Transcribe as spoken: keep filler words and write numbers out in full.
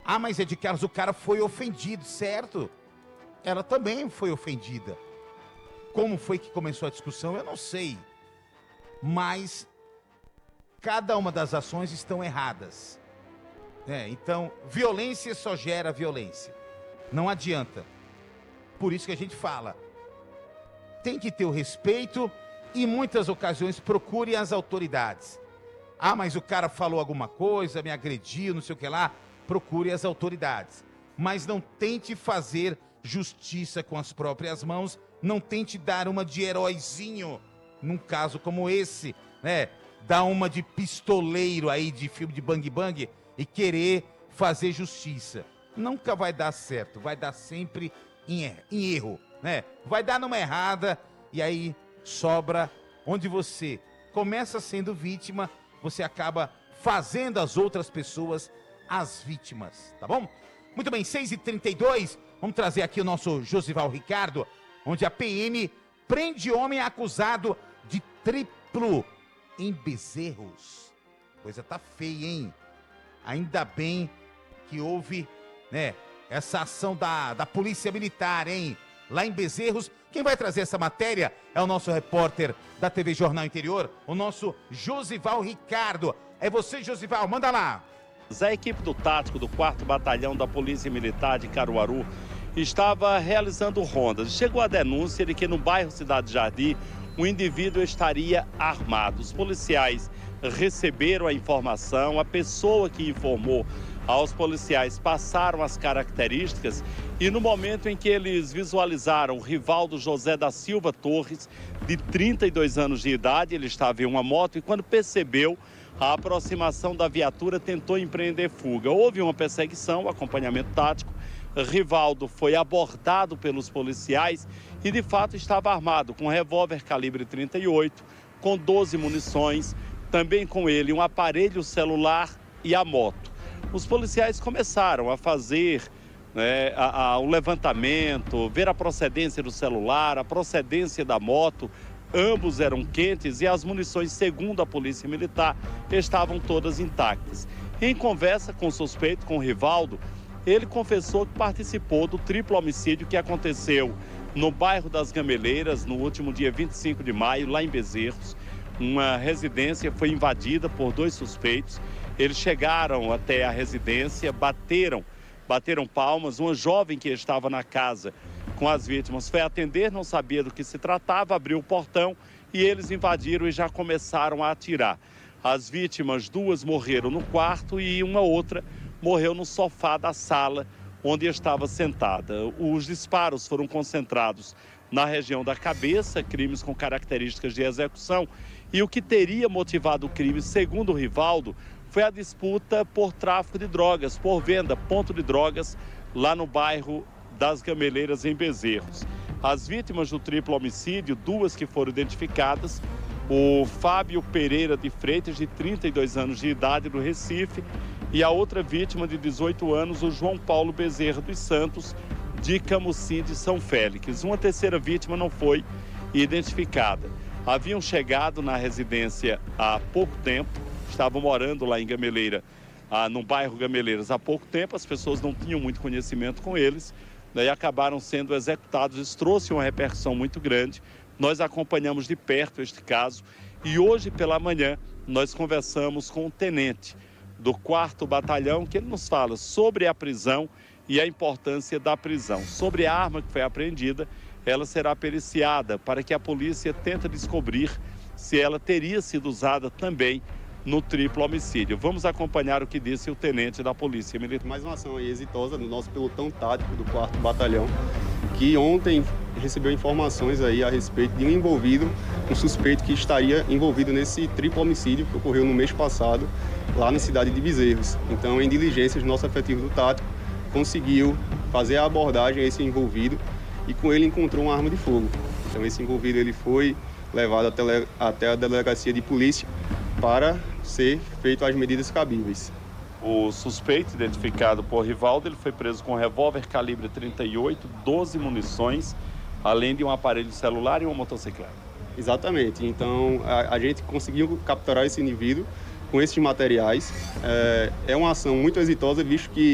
Ah, mas é de Carlos, o cara foi ofendido, certo? Ela também foi ofendida. Como foi que começou a discussão, eu não sei. Mas cada uma das ações estão erradas. É, então, violência só gera violência. Não adianta. Por isso que a gente fala. Tem que ter o respeito e em muitas ocasiões procure as autoridades. Ah, mas o cara falou alguma coisa, me agrediu, não sei o que lá. Procure as autoridades. Mas não tente fazer justiça com as próprias mãos. Não tente dar uma de heróizinho num caso como esse, né? Dar uma de pistoleiro aí de filme de bang bang e querer fazer justiça. Nunca vai dar certo, vai dar sempre em, em erro, né? Vai dar numa errada e aí sobra onde você começa sendo vítima, você acaba fazendo as outras pessoas as vítimas, tá bom? Muito bem, seis e trinta e dois, vamos trazer aqui o nosso Josival Ricardo, onde a P M prende homem acusado de triplo em Bezerros. Coisa tá feia, hein? Ainda bem que houve, né, essa ação da, da Polícia Militar, hein? Lá em Bezerros. Quem vai trazer essa matéria é o nosso repórter da T V Jornal Interior, o nosso Josival Ricardo. É você, Josival, manda lá. A equipe do tático do quarto Batalhão da Polícia Militar de Caruaru estava realizando rondas. Chegou a denúncia de que no bairro Cidade Jardim um indivíduo estaria armado. Os policiais receberam a informação, a pessoa que informou aos policiais passaram as características e no momento em que eles visualizaram o Rivaldo José da Silva Torres, de trinta e dois anos de idade, ele estava em uma moto e quando percebeu a aproximação da viatura tentou empreender fuga. Houve uma perseguição, acompanhamento tático. Rivaldo foi abordado pelos policiais e de fato estava armado com um revólver calibre trinta e oito, com doze munições, também com ele um aparelho celular e a moto. Os policiais começaram a fazer né, a, a, o levantamento, ver a procedência do celular, a procedência da moto. Ambos eram quentes e as munições, segundo a Polícia Militar, estavam todas intactas. Em conversa com o suspeito, com o Rivaldo, ele confessou que participou do triplo homicídio que aconteceu no bairro das Gameleiras, no último dia vinte e cinco de maio, lá em Bezerros. Uma residência foi invadida por dois suspeitos. Eles chegaram até a residência, bateram, bateram palmas. Uma jovem que estava na casa com as vítimas foi atender, não sabia do que se tratava, abriu o portão e eles invadiram e já começaram a atirar. As vítimas, duas morreram no quarto e uma outra morreu no sofá da sala onde estava sentada. Os disparos foram concentrados na região da cabeça, crimes com características de execução. E o que teria motivado o crime, segundo o Rivaldo, foi a disputa por tráfico de drogas, por venda, ponto de drogas, lá no bairro das Gameleiras, em Bezerros. As vítimas do triplo homicídio, duas que foram identificadas, o Fábio Pereira de Freitas, de trinta e dois anos de idade, do Recife, e a outra vítima de dezoito anos, o João Paulo Bezerra dos Santos, de Camusim de São Félix. Uma terceira vítima não foi identificada. Haviam chegado na residência há pouco tempo, estavam morando lá em Gameleira, ah, no bairro Gameleiras há pouco tempo, as pessoas não tinham muito conhecimento com eles, né, e acabaram sendo executados. Isso trouxe uma repercussão muito grande. Nós acompanhamos de perto este caso e hoje pela manhã nós conversamos com o tenente do quarto Batalhão, que ele nos fala sobre a prisão e a importância da prisão. Sobre a arma que foi apreendida, ela será periciada para que a polícia tente descobrir se ela teria sido usada também no triplo homicídio. Vamos acompanhar o que disse o tenente da Polícia Militar. Mais uma ação aí exitosa do nosso pelotão tático do quarto Batalhão, que ontem recebeu informações aí a respeito de um envolvido, um suspeito que estaria envolvido nesse triplo homicídio que ocorreu no mês passado, lá na cidade de Bezerros. Então, em diligências, nosso efetivo do tático conseguiu fazer a abordagem a esse envolvido e com ele encontrou uma arma de fogo. Então, esse envolvido ele foi levado até, até a delegacia de polícia para ser feito as medidas cabíveis. O suspeito, identificado por Rivaldo, ele foi preso com um revólver calibre trinta e oito, doze munições, além de um aparelho celular e uma motocicleta. Exatamente. Então, a, a gente conseguiu capturar esse indivíduo com esses materiais. É, é uma ação muito exitosa, visto que